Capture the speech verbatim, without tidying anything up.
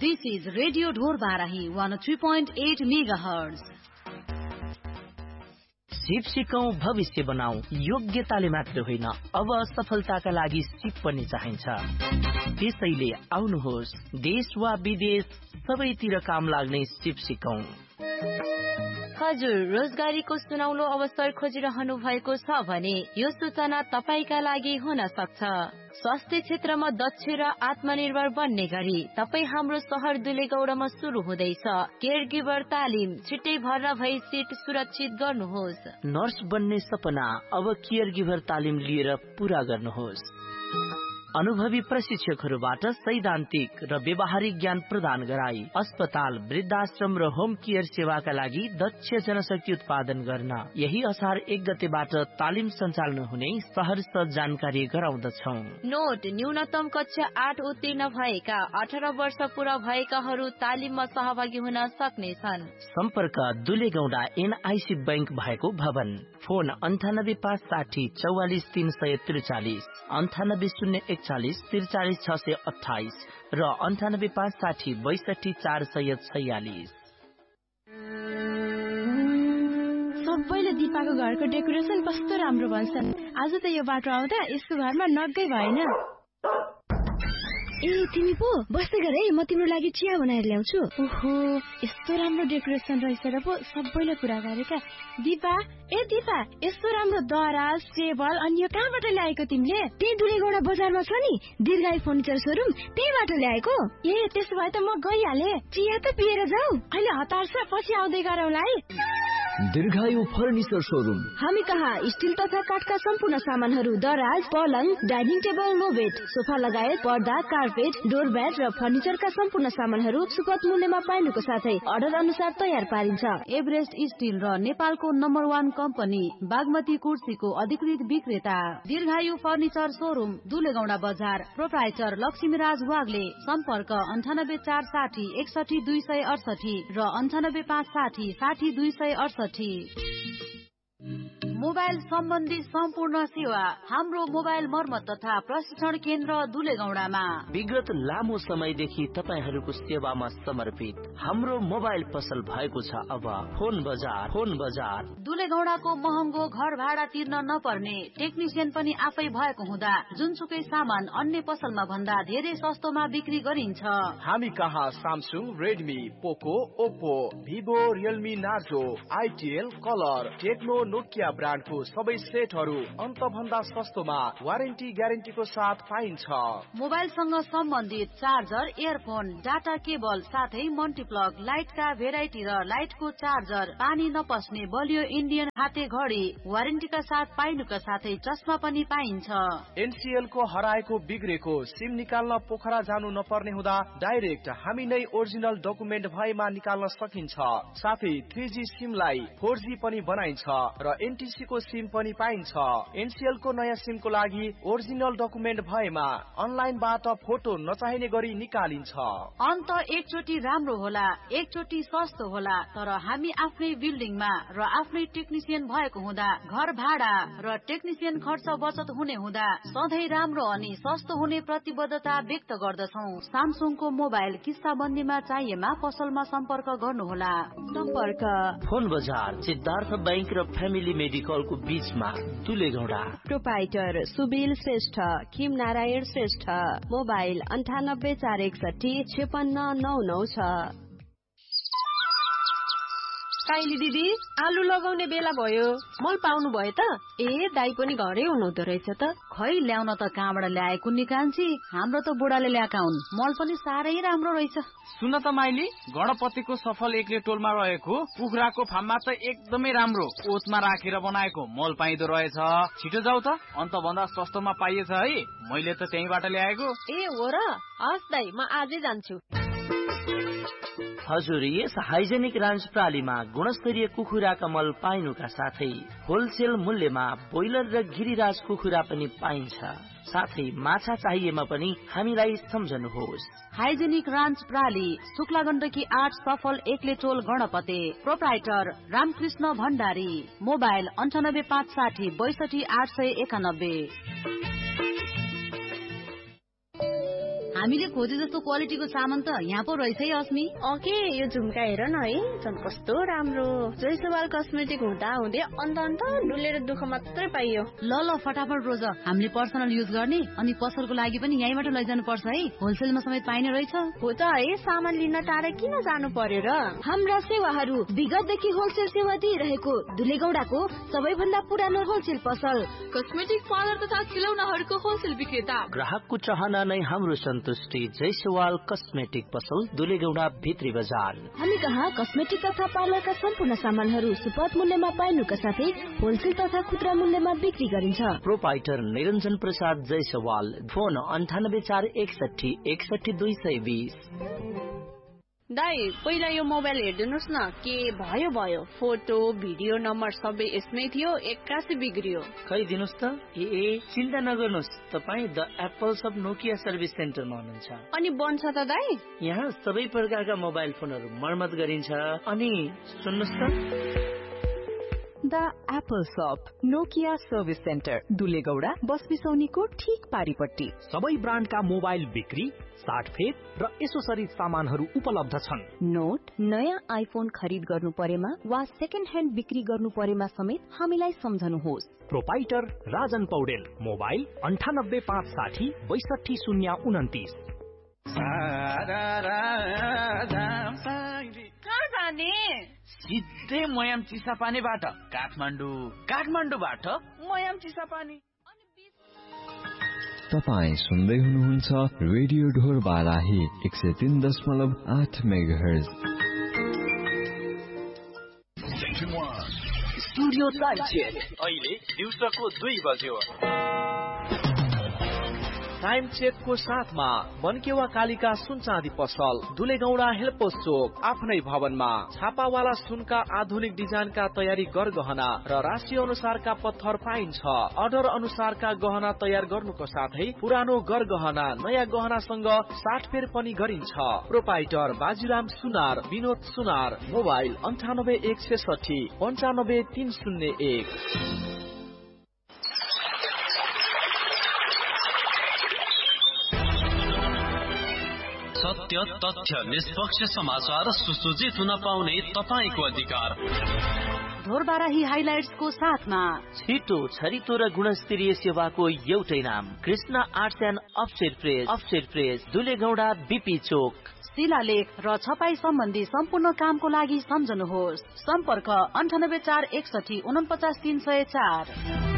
This is Radio Dhor Barahi one oh three point eight megahertz. सिप सिकौं भविष्य बनाऊ योग्यताले मात्र होइन अब सफलताका लागि सिप पनि चाहिन्छ। त्यसैले आउनुहोस् देश वा विदेश सबैतिर काम लाग्ने सिप सिकौं। हजुर रोजगारीको सुनौलो अवसर खोजिरहनु भएको छ भने यो सूचना तपाईका लागि हुन सक्छ। स्वास्थ्य क्षेत्रमा दक्ष र आत्मनिर्भर बन्ने गरी तपाई हाम्रो शहर दुलेगौडामा सुरु हुँदैछ केयर गिभर तालिम। छिट्टै भर्ना भई सिट सुरक्षित गर्नुहोस्। नर्स बन्ने सपना अब केयर गिभर तालिम लिएर पूरा गर्नुहोस्। अनुभवी प्रशिक्षकहरूबाट सैद्धान्तिक र व्यावहारिक ज्ञान प्रदान गराई अस्पताल वृद्धाश्रम र होम केयर सेवाका लागि दक्ष जनशक्ति उत्पादन गर्न यही असार एक गतेबाट तालिम सञ्चालन हुने सहर्ष जानकारी गराउँदछौ। नोट न्यूनतम कक्षा आठ उत्तीर्ण भएका अठार वर्ष पूरा भएकाहरू तालिममा सहभागी हुन सक्नेछन्। सम्पर्क दुलेगौडा एनआईसी बैंक भएको भवन। फोन अन्ठानब्बे पाँच साठी चौवालिस तीन सय त्रिचालिस अन्ठानब्बे शून्य एकचालिस त्रिचालिस छ सय अठाइस र अन्ठानब्बे पाँच साठी बैसठी चार सय छयालिस। सबैले दिपाको घरको डेकोरेसन कस्तो राम्रो भन्छन्। आज त यो बाटो आउँदा यसको घरमा नगै भएन। ए तिमी पो बस्दै गर है, म तिम्रो लागि चिया बनाएर ल्याउँछु। ओहो यस्तो राम्रो डेकोरेसन रहेछ र पो सबैले कुरा गरेका। दिपा ए दिपा यस्तो राम्रो दराज टेबल अनि यो कहाँबाट ल्याएको तिमीले? त्यही दुलेगौडा बजारमा छ नि दीर्घायु फर्निचर सोरुम, त्यहीबाट ल्याएको। ए त्यसो भए त म गइहाले। चिया त पिएर जाऊ। अहिले हतार छ, पछि आउँदै गरौँला है। दीर्घायु फर्निचर सोरुम। हामी कहाँ स्टिल तथा काठका सम्पूर्ण सामानहरू, दराज, पलङ, डाइनिङ टेबल, लोबेट, सोफा लगायत पर्दा, कार्पेट, डोरब्याट र फर्निचरका सम्पूर्ण सामानहरू सुपथ मूल्यमा पाइनुको साथै अर्डर अनुसार तयार पारिन्छ। एभरेस्ट स्टिल र नेपालको नम्बर वान कम्पनी बागमती कुर्सीको अधिकृत विक्रेता दीर्घायु फर्निचर सोरुम दुलेगौडा बजार। प्रोप्राइटर लक्ष्मीराज वाग्ले। सम्पर्क अन्ठानब्बे चार साठी एकसठी दुई सय अडसठी र अन्ठानब्बे पाँच साठी साठी दुई सय अडसठी। मोबाइल सम्बन्धी सम्पूर्ण सेवा हाम्रो मोबाइल मर्मत तथा प्रशिक्षण केन्द्र दुलेगौडामा। विगत लामो समयदेखि तपाईहरूको सेवामा समर्पित हाम्रो मोबाइल पसल भएको छ अब फोन बजार। फोन बजार दुलेगौडाको महँगो घर भाडा तिर्न नपर्ने टेक्निसियन पनि आफै भएको हुँदा जुनसुकै सामान अन्य पसलमा भन्दा धेरै सस्तोमा बिक्री गरिन्छ। हामी कहाँ सामसुङ, रेडमी, पोको, Oppo, Vivo, Realme, Narzo, आइटिएल, colour, Tecno, Nokia ब्रान्डको सबै सेटहरू अन्त भन्दा सस्तोमा वारेन्टी ग्यारेन्टीको साथ पाइन्छ। मोबाइलसँग सम्बन्धित चार्जर, इयरफोन, डाटा केबल साथै मल्टिप्लग, लाइटका भेराइटी र लाइटको चार्जर, पानी नपस्ने बलियो इन्डियन हाते घडी वारेन्टीका साथ पाइनुका साथै चस्मा पनि पाइन्छ। एनसीएल को हराएको बिग्रेको सिम निकाल्न पोखरा जानु नपर्ने हुँदा डाइरेक्ट हामी नै ओरिजिनल डकुमेन्ट भएमा निकाल्न सकिन्छ। साथै थ्री जी सिमलाई फोर जी पनि बनाइन्छ र एनटीसी को सिम पनि पाइन्छ। एनसीएल को नयाँ सिमको लागि ओरिजिनल डकुमेन्ट भएमा अनलाइनबाट फोटो नचाहिने गरी निकालिन्छ। अन्त एकचोटि राम्रो होला, एकचोटि सस्तो होला, तर हामी आफ्नै बिल्डिङमा र आफ्नै टेक्निसियन भएको हुँदा घर भाडा र टेक्निसियन खर्च बचत हुने हुँदा सधैँ राम्रो अनि सस्तो हुने प्रतिबद्धता व्यक्त गर्दछौ। सामसुङको मोबाइल किस्ताबन्दीमा चाहिएमा पसलमा सम्पर्क गर्नुहोला। सम्पर्क फोन बजार सिद्धार्थ बैंक र फ्यामिली मेडिकल को बीचमा दुलेगौडा। प्रोपाइटर सुबिल श्रेष्ठ, खिम नारायण श्रेष्ठ। मोबाइल अन्ठानब्बे चार एकसठी छेपन्न नौ नौ छ। काइली दिदी आलु लगाउने बेला भयो, मल पाउनु भयो त? ए दाई पनि घरै हुनुहुँदो रहेछ त। खै ल्याउन त कहाँबाट ल्याएको निकान्छी, हाम्रो त बुढाले ल्याएका हुन्। मल पनि साह्रै राम्रो रहेछ। सुन त माइली, गणपतिको सफल एकले टोलमा रहेको कुखुराको फार्ममा त एकदमै राम्रो ओतमा राखेर बनाएको मल पाइदो रहेछ। छिटो जाऊ त, अन्त भन्दा सस्तोमा पाइएछ है। मैले त त्यहीबाट ल्याएको। ए हो र? हस् दाई, म आजै जान्छु। हजुर यस हाइजेनिक रान्च प्रालीमा गुणस्तरीय कुखुराका मल पाइनुका साथै होलसेल मूल्यमा बोइलर र गिरिराज कुखुरा पनि पाइन्छ। साथै माछा चाहिएमा पनि हामीलाई सम्झनुहोस्। हाइजेनिक रान्च प्राली शुक्ला गण्डकी आठ सफल एकले टोल गणपते। प्रोप्राइटर रामकृष्ण भण्डारी। मोबाइल अन्ठानब्बे पाँच साठी बैसठी आठ सय एकानब्बे। हामीले खोजे जस्तो क्वालिटीको सामान त यहाँ पो रहेछ है अस्मी। ओके यो झुम्का हेर न है, झन् कस्तो राम्रो। जयसवाल कस्मेटिक हुँदा हुँदै अन्त अन्त डुलेर दुःख मात्रै पाइयो। ल ल फटाफट रोज, हामीले पर्सनल युज गर्ने अनि पसलको लागि पनि यहीँबाट लैजानु पर्छ है, होलसेलमा समेत पाइने रहेछ। हो त है, सामान लिन टाढा किन जानु पर्यो र। हाम्रा सेवाहरू विगतदेखि होलसेल सेवा दिइरहेको दुलेगौडाको सबैभन्दा पुरानो होलसेल पसल, कस्मेटिक पार्लर तथा खिलौनाहरूको होलसेल विक्रेता। ग्राहकको चाहना नै हाम्रो सन्तुष्टि। जयसवाल कस्मेटिक पसल दुलेगौडा भित्री बजार। हामी कहाँ कस्मेटिक तथा पार्लरका सम्पूर्ण सामानहरू सुपथ मूल्यमा पाइनुका साथै होलसेल तथा खुद्रा मूल्यमा बिक्री गरिन्छ। प्रोपाइटर निरञ्जन प्रसाद जयसवाल। फोन अन्ठानब्बे चार एकसठी एकसठी दुई सय बिस। दाइ पहिला यो मोबाइल हेरिदिनुहोस् न, के भयो भयो, फोटो भिडियो नम्बर सबै यसमै थियो, एक्कासी बिग्रियो। खै दिनुहोस् त। ए ए चिन्ता नगर्नुहोस्, तपाईँ the Apple sub Nokia service सेन्टरमा हुनुहुन्छ। अनि बन्छ त दाइ? यहाँ सबै प्रकारका मोबाइल फोनहरू मर्मत गरिन्छ। अनि सुन्नुहोस् त, द एप्पल शप नोकिया सर्भिस सेन्टर दुलेगौडा बस बिसौनीको ठीक पारिपट्टि। सबै ब्रान्डका मोबाइल बिक्री, साटफेट र एसोसरिज सामानहरू उपलब्ध छन्। नोट नयाँ आइफोन खरिद गर्नु परेमा वा सेकेन्ड ह्यान्ड बिक्री गर्नु परेमा समेत हामीलाई सम्झनुहोस्। प्रोपाइटर राजन पौडेल। मोबाइल अन्ठानब्बे पाँच साठी बैसठी शून्य उन्तिस। कहाँ जाने? सिधै मयाम चिसापानीबाट काठमाडौँ, काठमाडौँबाट मयाम चिसापानी। तपाईँ सुन्दै हुनुहुन्छ रेडियो ढोर बाराही एक सय तीन दशमलव आठ मेगाहर्ज। स्टुडियो टाइम चेक अहिले दिउँसोको दुई बज्यो। टाइम चेकको साथमा मनकेवा कालिका सुन चाँदी पसल दुलेगौडा हेल्पोस चोक आफ्नै भवनमा। छापावाला सुनका आधुनिक डिजाइनका तयारी गरगहना र राशि अनुसारका पत्थर पाइन्छ। अर्डर अनुसारका गहना तयार गर्नुको साथै पुरानो गरगहना नयाँ गहनासँग साटफेर पनि गरिन्छ। प्रोपाइटर बाजीराम सुनार, विनोद सुनार। मोबाइल अन्ठानब्बे एक छेसठी पन्चानब्बे तीन शून्य एक। सत्य, तथ्य, निष्पक्ष समाचार सुसज्जित हुन पाउने तपाईको अधिकार। ढोरबाराही हाइलाइट्सको साथमा छिटो, छरितो र गुणस्तरीय सेवाको एउटै नाम, Krishna arts and offset press. Offset press दुलेगौडा BP चोक। शिलालेख र छपाई सम्बन्धी सम्पूर्ण कामको लागि सम्झनुहोस्। सम्पर्क अन्ठानब्बे चार एकसठी उनपचास तीन सय चार।